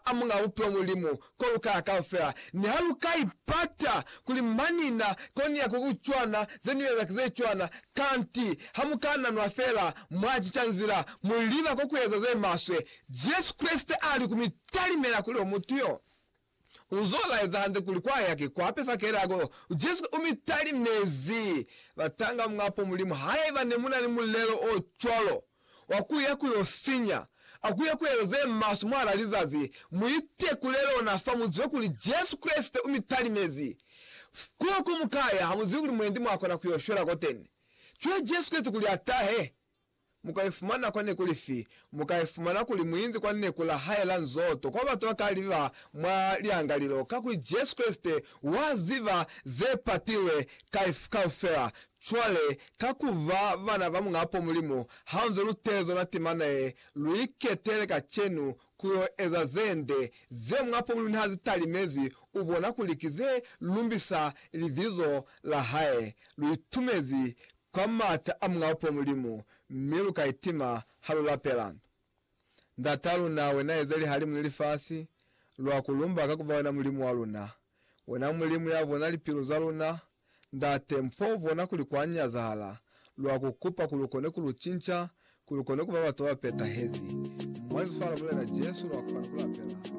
amunga upyo mulimo koluka akafera ni haluka ipata kulimanina koni ya kukuchwana zeniweza kizechwana kanti hamukana nwafera mwachanzira mulina kokuweza ze maswe Yesu Kristo ali kumitalimera kuli omutuyo uzola ezande kulikuwa yake kwape fakerago Yesu umitali mnezi batanga mwapo mulimo haya banemuna ni mulero ocholo wakuya kuyosinya akuya kuyeze maso mwaralizazi muite kulero nafa muzo kuli Yesu Kristo umitali mezi kuyo kumukaya hamuzikuli mwendi mwakona kuyoshora gotene chwe Yesu Kristo kuli atahe mukaifumana kwa nekuli fi mukaifumana kuli muinzi kwa nekula hayela nzoto kwa batu wakaliva mwa liangalilo kakuli Yesu Kristo waziva zepatiwe kaifera chwale kakuva vana vamungapo mulimo hanzo lutezo natimanae luiketele kachenu kuyo ezazende ze mungapo mulimo hazitali mezi ubona kulikize lumbisa livizo la hae luitumezi kwa mata amungapo mulimo milu kaitima halula pelanda ndatalu nawe na ezeli halimu nilifasi lwa kulumba kakuvana mulimu waluna wena mulimu yavona lipilu za luna ndate mfovu kuli kwa nyazahala lwa kukupa kulukone kuluchincha kulukone kuva watu wapeta hezi mwezi fala mule na Yesu lwa kupana kula pela